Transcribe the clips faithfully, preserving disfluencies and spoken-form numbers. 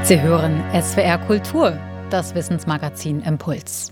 Sie hören S W R Kultur, das Wissensmagazin Impuls.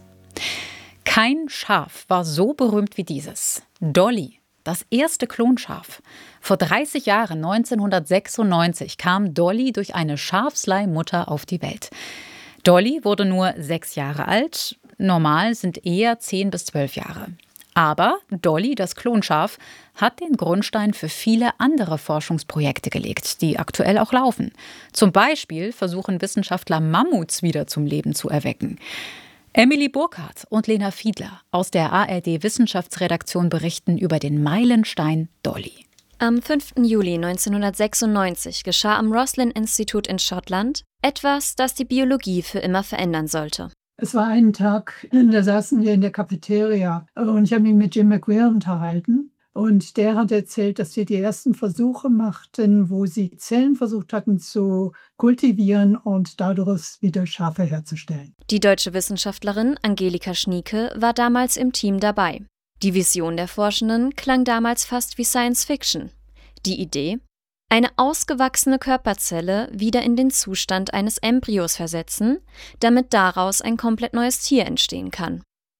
Kein Schaf war so berühmt wie dieses. Dolly, das erste Klonschaf. Vor dreißig Jahren, neunzehnhundertsechsundneunzig, kam Dolly durch eine Schafsleihmutter auf die Welt. Dolly wurde nur sechs Jahre alt. Normal sind eher zehn bis zwölf Jahre. Aber Dolly, das Klonschaf, hat den Grundstein für viele andere Forschungsprojekte gelegt, die aktuell auch laufen. Zum Beispiel versuchen Wissenschaftler Mammuts wieder zum Leben zu erwecken. Emily Burkhardt und Lena Fiedler aus der A R D-Wissenschaftsredaktion berichten über den Meilenstein Dolly. Am fünften Juli neunzehnhundertsechsundneunzig geschah am Roslin Institute in Schottland etwas, das die Biologie für immer verändern sollte. Es war ein Tag, da saßen wir in der Cafeteria und ich habe mich mit Jim McGuire unterhalten. Und der hat erzählt, dass wir die ersten Versuche machten, wo sie Zellen versucht hatten zu kultivieren und dadurch wieder Schafe herzustellen. Die deutsche Wissenschaftlerin Angelika Schnieke war damals im Team dabei. Die Vision der Forschenden klang damals fast wie Science Fiction. Die Idee? Eine ausgewachsene Körperzelle wieder in den Zustand eines Embryos versetzen, damit daraus ein komplett neues Tier entstehen kann.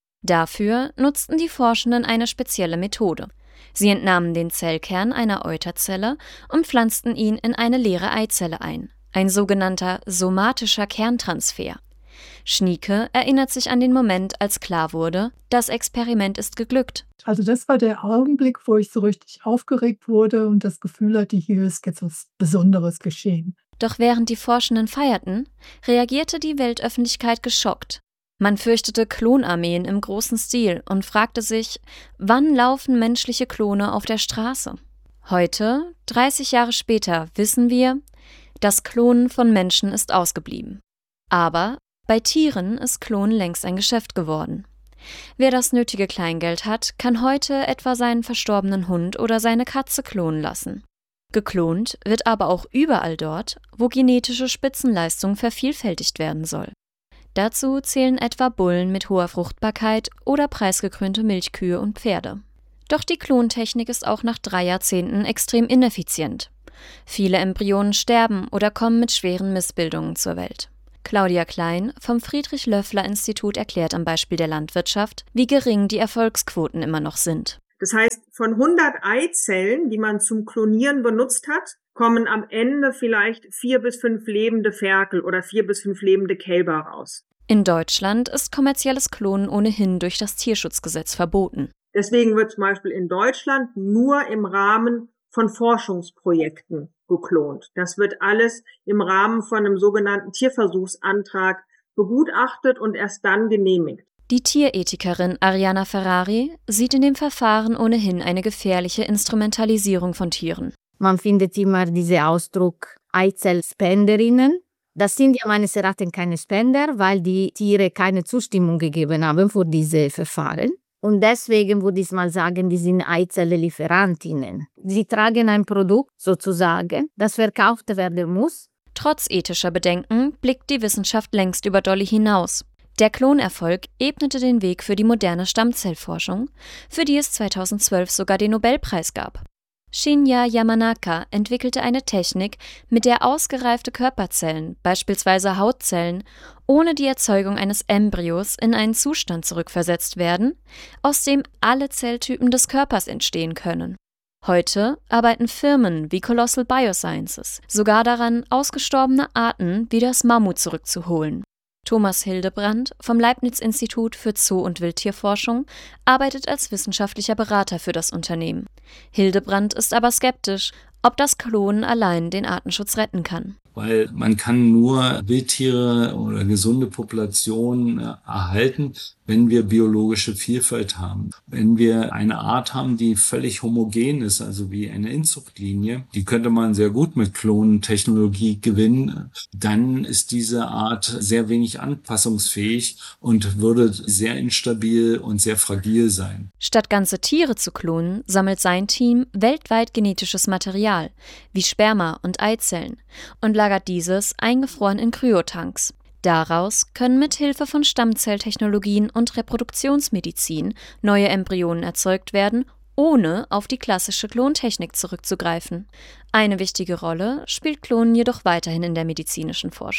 Dafür nutzten die Forschenden eine spezielle Methode. Sie entnahmen den Zellkern einer Euterzelle und pflanzten ihn in eine leere Eizelle ein, ein sogenannter somatischer Kerntransfer. Schnieke erinnert sich an den Moment, als klar wurde, das Experiment ist geglückt. Also das war der Augenblick, wo ich so richtig aufgeregt wurde und das Gefühl hatte, hier ist jetzt was Besonderes geschehen. Doch während die Forschenden feierten, reagierte die Weltöffentlichkeit geschockt. Man fürchtete Klonarmeen im großen Stil und fragte sich, wann laufen menschliche Klone auf der Straße? Heute, dreißig Jahre später, wissen wir, das Klonen von Menschen ist ausgeblieben. Aber bei Tieren ist Klonen längst ein Geschäft geworden. Wer das nötige Kleingeld hat, kann heute etwa seinen verstorbenen Hund oder seine Katze klonen lassen. Geklont wird aber auch überall dort, wo genetische Spitzenleistung vervielfältigt werden soll. Dazu zählen etwa Bullen mit hoher Fruchtbarkeit oder preisgekrönte Milchkühe und Pferde. Doch die Klontechnik ist auch nach drei Jahrzehnten extrem ineffizient. Viele Embryonen sterben oder kommen mit schweren Missbildungen zur Welt. Claudia Klein vom Friedrich-Löffler-Institut erklärt am Beispiel der Landwirtschaft, wie gering die Erfolgsquoten immer noch sind. Das heißt, von hundert Eizellen, die man zum Klonieren benutzt hat, kommen am Ende vielleicht vier bis fünf lebende Ferkel oder vier bis fünf lebende Kälber raus. In Deutschland ist kommerzielles Klonen ohnehin durch das Tierschutzgesetz verboten. Deswegen wird zum Beispiel in Deutschland nur im Rahmen von Forschungsprojekten geklont. Das wird alles im Rahmen von einem sogenannten Tierversuchsantrag begutachtet und erst dann genehmigt. Die Tierethikerin Ariana Ferrari sieht in dem Verfahren ohnehin eine gefährliche Instrumentalisierung von Tieren. Man findet immer diesen Ausdruck Eizellspenderinnen. Das sind ja meines Erachtens keine Spender, weil die Tiere keine Zustimmung gegeben haben für diese Verfahren. Und deswegen würde ich mal sagen, die sind Eizellelieferantinnen. Sie tragen ein Produkt sozusagen, das verkauft werden muss. Trotz ethischer Bedenken blickt die Wissenschaft längst über Dolly hinaus. Der Klonerfolg ebnete den Weg für die moderne Stammzellforschung, für die es zweitausendzwölf sogar den Nobelpreis gab. Shinya Yamanaka entwickelte eine Technik, mit der ausgereifte Körperzellen, beispielsweise Hautzellen, ohne die Erzeugung eines Embryos in einen Zustand zurückversetzt werden, aus dem alle Zelltypen des Körpers entstehen können. Heute arbeiten Firmen wie Colossal Biosciences sogar daran, ausgestorbene Arten wie das Mammut zurückzuholen. Thomas Hildebrandt vom Leibniz-Institut für Zoo- und Wildtierforschung arbeitet als wissenschaftlicher Berater für das Unternehmen. Hildebrandt ist aber skeptisch, ob das Klonen allein den Artenschutz retten kann. Weil man kann nur Wildtiere oder gesunde Populationen erhalten, wenn wir biologische Vielfalt haben. Wenn wir eine Art haben, die völlig homogen ist, also wie eine Inzuchtlinie, die könnte man sehr gut mit Klonentechnologie gewinnen, dann ist diese Art sehr wenig anpassungsfähig und würde sehr instabil und sehr fragil sein. Statt ganze Tiere zu klonen, sammelt sein Team weltweit genetisches Material, wie Sperma und Eizellen, und lagert dieses eingefroren in Kryotanks. Daraus können mit Hilfe von Stammzelltechnologien und Reproduktionsmedizin neue Embryonen erzeugt werden, ohne auf die klassische Klontechnik zurückzugreifen. Eine wichtige Rolle spielt Klonen jedoch weiterhin in der medizinischen Forschung.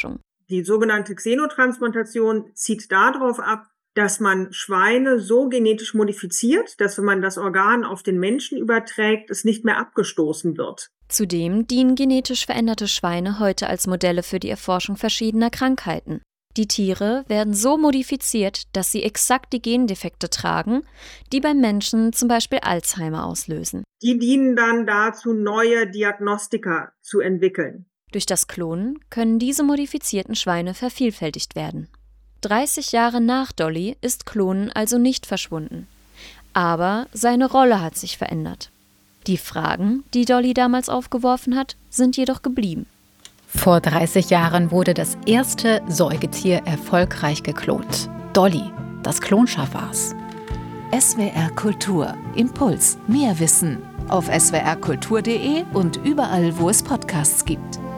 Die sogenannte Xenotransplantation zielt darauf ab, dass man Schweine so genetisch modifiziert, dass wenn man das Organ auf den Menschen überträgt, es nicht mehr abgestoßen wird. Zudem dienen genetisch veränderte Schweine heute als Modelle für die Erforschung verschiedener Krankheiten. Die Tiere werden so modifiziert, dass sie exakt die Gendefekte tragen, die beim Menschen zum Beispiel Alzheimer auslösen. Die dienen dann dazu, neue Diagnostika zu entwickeln. Durch das Klonen können diese modifizierten Schweine vervielfältigt werden. dreißig Jahre nach Dolly ist Klonen also nicht verschwunden. Aber seine Rolle hat sich verändert. Die Fragen, die Dolly damals aufgeworfen hat, sind jedoch geblieben. Vor dreißig Jahren wurde das erste Säugetier erfolgreich geklont. Dolly, das Klonschaf war's. S W R Kultur. Impuls. Mehr Wissen. Auf s w r kultur punkt d e und überall, wo es Podcasts gibt.